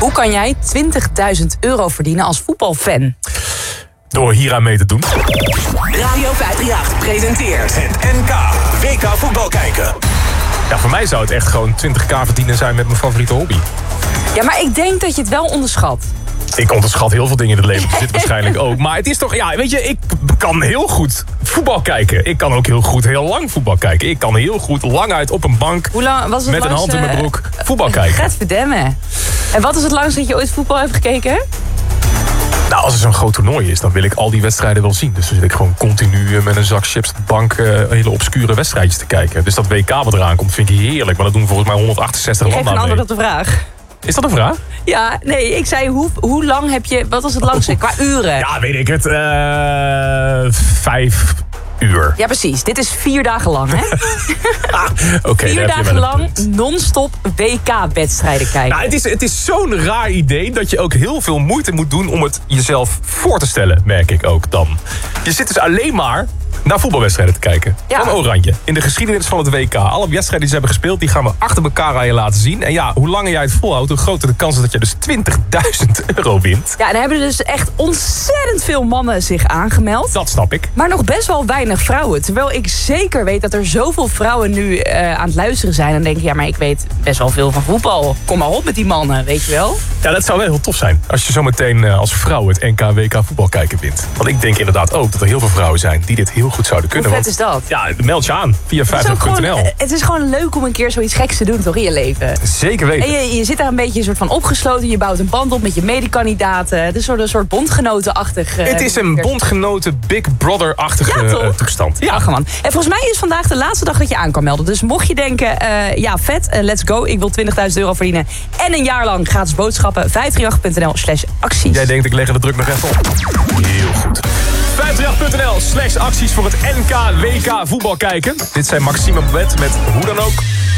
Hoe kan jij €20.000 verdienen als voetbalfan? Door hier aan mee te doen. Radio 538 presenteert het NK WK voetbal kijken. Ja, voor mij zou het echt gewoon 20k verdienen zijn met mijn favoriete hobby. Ja, maar ik denk dat je het wel onderschat. Ik onderschat heel veel dingen in het leven, dit waarschijnlijk ook. Maar het is toch, ja, weet je, ik kan heel goed voetbal kijken. Ik kan ook heel goed heel lang voetbal kijken. Ik kan heel goed lang uit op een bank Hoe lang was het met een hand in mijn broek voetbal kijken. Gadverdemme. En wat is het langst dat je ooit voetbal hebt gekeken? Nou, als er zo'n groot toernooi is, dan wil ik al die wedstrijden wel zien. Dus dan zit ik gewoon continu met een zak chips op de bank hele obscure wedstrijdjes te kijken. Dus dat WK wat eraan komt, vind ik heerlijk. Maar dat doen volgens mij 168 landen aan mee. Geef een antwoord op de vraag. Is dat een vraag? Ja, nee, ik zei hoe lang heb je... Wat was het langste qua uren? Ja, weet ik het. 5 uur. Ja, precies. Dit is 4 dagen lang, hè? Okay, 4 dagen lang non-stop WK-wedstrijden kijken. Nou, het is zo'n raar idee dat je ook heel veel moeite moet doen om het jezelf voor te stellen, merk ik ook dan. Je zit dus alleen maar naar voetbalwedstrijden te kijken. Ja. Van Oranje. In de geschiedenis van het WK. Alle wedstrijden die ze hebben gespeeld, die gaan we achter elkaar aan je laten zien. En ja, hoe langer jij het volhoudt, hoe groter de kans is dat je dus €20.000 wint. Ja, en dan hebben er dus echt ontzettend veel mannen zich aangemeld. Dat snap ik. Maar nog best wel weinig vrouwen. Terwijl ik zeker weet dat er zoveel vrouwen nu aan het luisteren zijn. En denken, ja, maar ik weet best wel veel van voetbal. Kom maar op met die mannen, weet je wel? Ja, dat zou wel heel tof zijn. Als je zometeen als vrouw het NK WK voetbal kijken wint. Want ik denk inderdaad ook dat er heel veel vrouwen zijn die dit heel goed zouden kunnen. Hoe vet is dat? Ja, meld je aan via 538.nl. Het is gewoon leuk om een keer zoiets geks te doen, toch, in je leven? Zeker weten. En je zit daar een beetje een soort van opgesloten. Je bouwt een band op met je medekandidaten. Het is een soort bondgenotenachtig. Het is een bondgenoten Big Brother-achtige toestand. Ja, gewoon. En volgens mij is vandaag de laatste dag dat je aan kan melden. Dus mocht je denken, ja, vet, let's go. Ik wil €20.000 verdienen. En een jaar lang gratis boodschappen. 538.nl/acties. Jij denkt, ik leg de druk nog even op. Heel goed. 538.nl/acties voor het NK WK voetbal kijken. Dit zijn Maxime Bobet met Hoe dan ook.